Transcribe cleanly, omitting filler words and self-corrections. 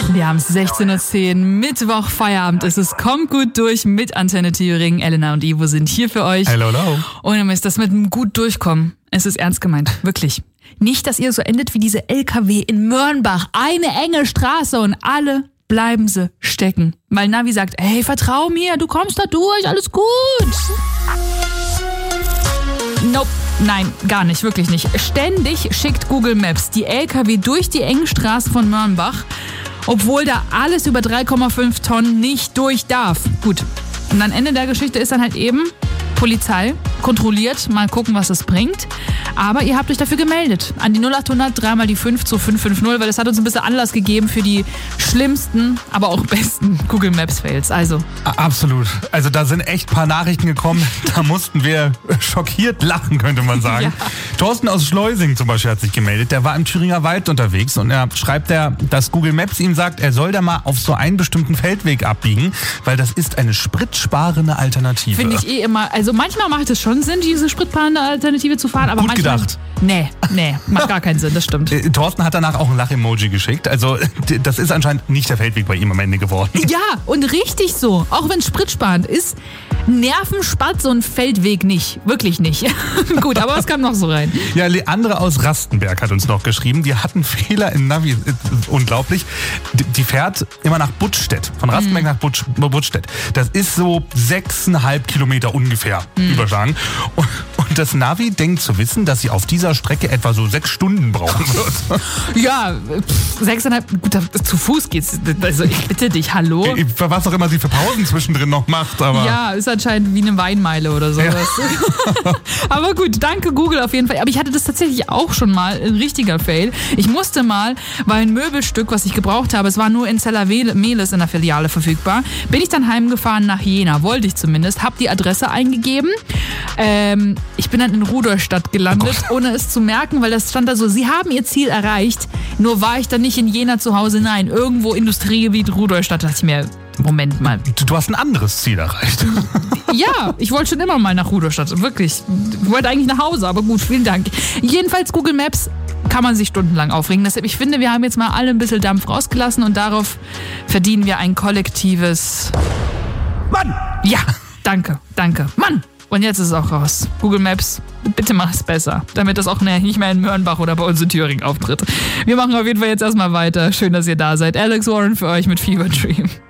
Wir haben es 16.10 Uhr, Mittwoch, Feierabend ist es. Kommt gut durch mit Antenne Thüringen. Elena und Ivo sind hier für euch. Hello, hello. Ohne Mist, das mit dem gut durchkommen. Es ist ernst gemeint, wirklich. Nicht, dass ihr so endet wie diese LKW in Mörnbach. Eine enge Straße und alle bleiben sie stecken. Weil Navi sagt, hey, vertrau mir, du kommst da durch, alles gut. Nope. Nein, gar nicht, wirklich nicht. Ständig schickt Google Maps die LKW durch die engen Straßen von Mörnbach, obwohl da alles über 3,5 Tonnen nicht durch darf. Gut. Und am Ende der Geschichte ist dann halt eben Polizei kontrolliert, mal gucken, was das bringt. Aber ihr habt euch dafür gemeldet. An die 0800 3 mal die 5 zu 550, weil das hat uns ein bisschen Anlass gegeben für die schlimmsten, aber auch besten Google Maps Fails. Also. Absolut. Also da sind echt ein paar Nachrichten gekommen, da mussten wir schockiert lachen, könnte man sagen. Ja. Thorsten aus Schleusing zum Beispiel hat sich gemeldet. Der war im Thüringer Wald unterwegs und er schreibt, dass Google Maps ihm sagt, er soll da mal auf so einen bestimmten Feldweg abbiegen, weil das ist eine spritsparende Alternative. Finde ich eh immer. Also manchmal macht es schon Sinn, diese spritsparende Alternative zu fahren, aber gut manchmal... gedacht. Nee, macht gar keinen Sinn, das stimmt. Thorsten hat danach auch ein Lach-Emoji geschickt. Also das ist anscheinend nicht der Feldweg bei ihm am Ende geworden. Ja, und richtig so. Auch wenn es spritsparend ist, Nerven spart so ein Feldweg nicht. Wirklich nicht. Gut, aber was kam noch so rein? Ja, Leandre aus Rastenberg hat uns noch geschrieben, die hatten Fehler im Navi. Unglaublich. Die fährt immer nach Buttstedt. Von Rastenberg nach Buttstedt. Das ist so 6,5 Kilometer ungefähr überschlagen. Und das Navi denkt zu wissen, dass sie auf dieser Strecke etwa so 6 Stunden brauchen wird. Ja, 6,5, gut, zu Fuß geht's. Also ich bitte dich, hallo? Was auch immer sie für Pausen zwischendrin noch macht. Aber ja, ist anscheinend wie eine Weinmeile oder sowas. Ja. Aber gut, danke Google auf jeden Fall. Aber ich hatte das tatsächlich auch schon mal, ein richtiger Fail. Ich musste mal, weil ein Möbelstück, was ich gebraucht habe, es war nur in Zella-Mehlis in der Filiale verfügbar, bin ich dann heimgefahren nach Jena, wollte ich zumindest, habe die Adresse eingegeben. Ich bin dann in Rudolstadt gelandet, ohne es zu merken, weil das stand da so, sie haben ihr Ziel erreicht, nur war ich dann nicht in Jena zu Hause, nein, irgendwo Industriegebiet Rudolstadt, dachte ich mir, Moment mal. Du hast ein anderes Ziel erreicht. Ja, ich wollte schon immer mal nach Rudolstadt, wirklich. Ich wollte eigentlich nach Hause, aber gut, vielen Dank. Jedenfalls Google Maps kann man sich stundenlang aufregen. Deshalb, ich finde, wir haben jetzt mal alle ein bisschen Dampf rausgelassen und darauf verdienen wir ein kollektives... Mann! Ja, danke. Mann! Und jetzt ist es auch raus. Google Maps, bitte mach es besser, damit das auch nicht mehr in Mörnbach oder bei uns in Thüringen auftritt. Wir machen auf jeden Fall jetzt erstmal weiter. Schön, dass ihr da seid. Alex Warren für euch mit Fever Dream.